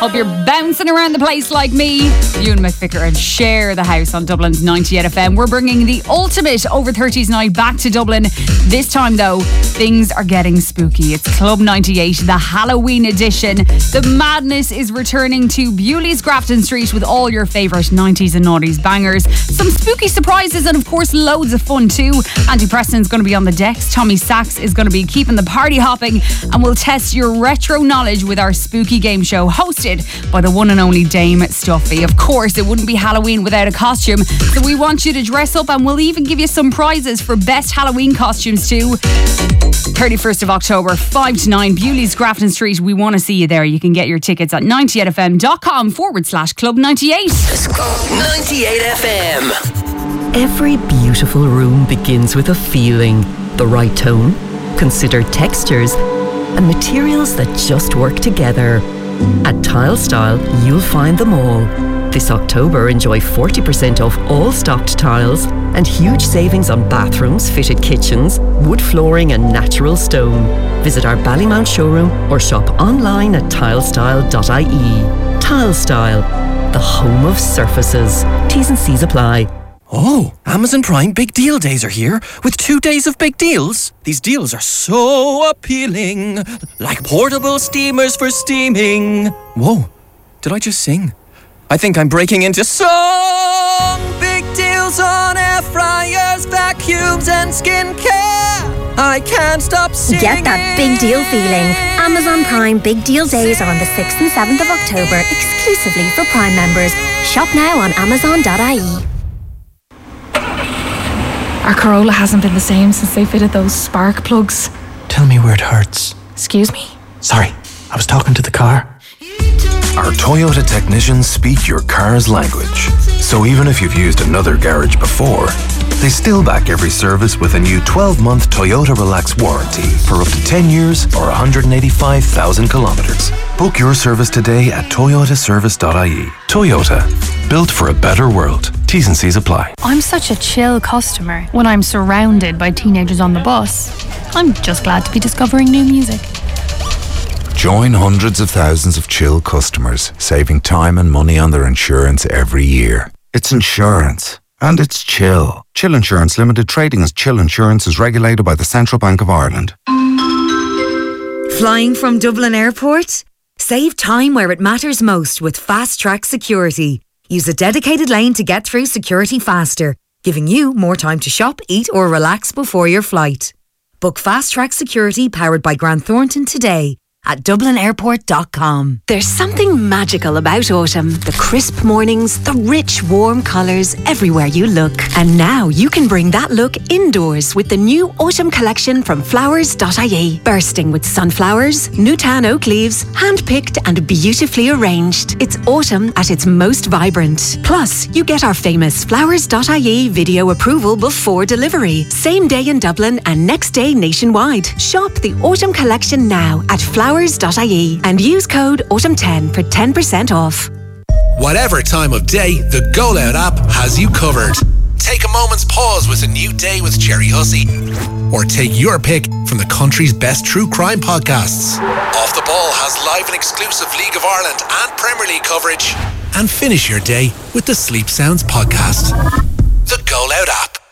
Hope you're bouncing around the place like me. Ewan McVicker and share the house on Dublin's 98 FM. We're bringing the ultimate over 30s night back to Dublin. This time though, things are getting spooky. It's Club 98, the Halloween edition. The madness is returning to Bewley's Grafton Street with all your favourite 90s and noughties bangers. Some spooky surprises and of course loads of fun too. Andy Preston's going to be on the decks. Tommy Sachs is going to be keeping the party hopping, and we'll test your retro knowledge with our spooky game show hosted by the one and only Dame Stuffy. Of course, it wouldn't be Halloween without a costume, so we want you to dress up, and we'll even give you some prizes for best Halloween costumes too. 31st of October, 5 to 9, Bewley's Grafton Street. We want to see you there. You can get your tickets at 98fm.com/Club98. Let's go. 98 FM. Every beautiful room begins with a feeling, the right tone, considered textures, and materials that just work together. At Tile Style, you'll find them all. This October, enjoy 40% off all stocked tiles and huge savings on bathrooms, fitted kitchens, wood flooring and natural stone. Visit our Ballymount showroom or shop online at tilestyle.ie. Tile Style, the home of surfaces. T's and C's apply. Oh, Amazon Prime Big Deal Days are here with 2 days of big deals. These deals are so appealing, like portable steamers for steaming. Whoa, did I just sing? I think I'm breaking into song. Big deals on air fryers, vacuums and skincare. I can't stop singing. Get that big deal feeling. Amazon Prime Big Deal Days are on the 6th and 7th of October, exclusively for Prime members. Shop now on amazon.ie. Our Corolla hasn't been the same since they fitted those spark plugs. Tell me where it hurts. Excuse me? Sorry, I was talking to the car. Our Toyota technicians speak your car's language. So even if you've used another garage before, they still back every service with a new 12-month Toyota Relax warranty for up to 10 years or 185,000 kilometres. Book your service today at toyotaservice.ie. Toyota, built for a better world. T's and C's apply. I'm such a chill customer when I'm surrounded by teenagers on the bus. I'm just glad to be discovering new music. Join hundreds of thousands of chill customers, saving time and money on their insurance every year. It's insurance. And it's Chill. Chill Insurance Limited, trading as Chill Insurance, is regulated by the Central Bank of Ireland. Flying from Dublin Airport? Save time where it matters most with Fast Track Security. Use a dedicated lane to get through security faster, giving you more time to shop, eat or relax before your flight. Book Fast Track Security powered by Grant Thornton today at dublinairport.com. There's something magical about autumn. The crisp mornings, the rich, warm colours everywhere you look. And now you can bring that look indoors with the new autumn collection from flowers.ie. Bursting with sunflowers, Newtown oak leaves, hand-picked and beautifully arranged. It's autumn at its most vibrant. Plus, you get our famous flowers.ie video approval before delivery. Same day in Dublin and next day nationwide. Shop the autumn collection now at flowers.ie and use code AUTUMN10 for 10% off. Whatever time of day, the Go Loud app has you covered. Take a moment's pause with a new day with Jerry Hussey. Or take your pick from the country's best true crime podcasts. Off the Ball has live and exclusive League of Ireland and Premier League coverage. And finish your day with the Sleep Sounds podcast. The Go Loud app.